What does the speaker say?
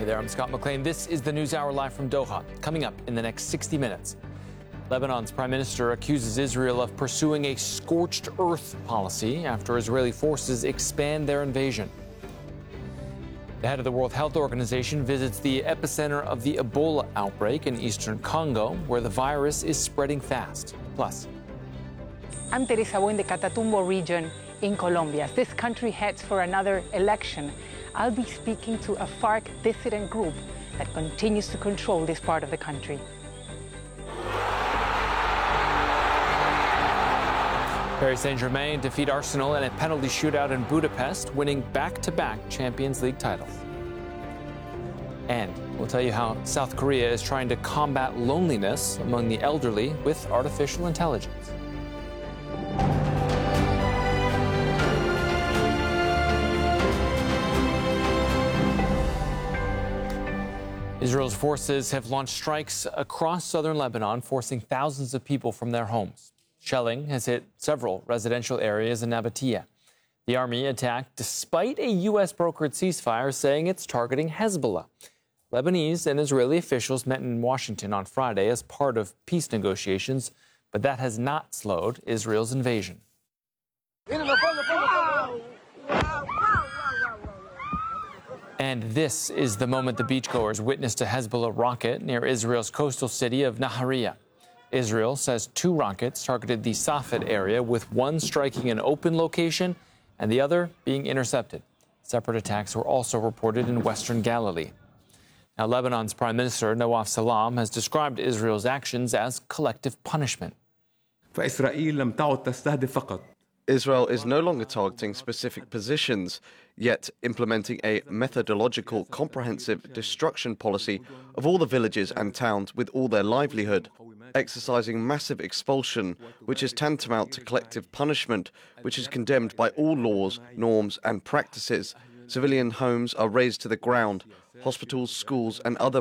Hey there, I'm Scott McLean. This is the News Hour live from Doha. Coming up in the next 60 minutes, Lebanon's prime minister accuses Israel of pursuing a scorched earth policy after Israeli forces expand their invasion. The head of the World Health Organization visits the epicenter of the Ebola outbreak in eastern Congo, where the virus is spreading fast. Plus, I'm Teresa Bo in the Catatumbo region in Colombia. As this country heads for another election, I'll be speaking to a FARC dissident group that continues to control this part of the country. Paris Saint-Germain defeat Arsenal in a penalty shootout in Budapest, winning back-to-back Champions League titles. And we'll tell you how South Korea is trying to combat loneliness among the elderly with artificial intelligence. Israel's forces have launched strikes across southern Lebanon, forcing thousands of people from their homes. Shelling has hit several residential areas in Nabatea. The army attacked despite a U.S.-brokered ceasefire saying it's targeting Hezbollah. Lebanese and Israeli officials met in Washington on Friday as part of peace negotiations, but that has not slowed Israel's invasion. And this is the moment the beachgoers witnessed a Hezbollah rocket near Israel's coastal city of Nahariya. Israel says 2 rockets targeted the Safed area, with one striking an open location and the other being intercepted. Separate attacks were also reported in western Galilee. Now, Lebanon's Prime Minister Nawaf Salam has described Israel's actions as collective punishment. Israel is no longer targeting specific positions, yet implementing a methodological, comprehensive destruction policy of all the villages and towns with all their livelihood, exercising massive expulsion, which is tantamount to collective punishment, which is condemned by all laws, norms and practices. Civilian homes are razed to the ground. Hospitals, schools and other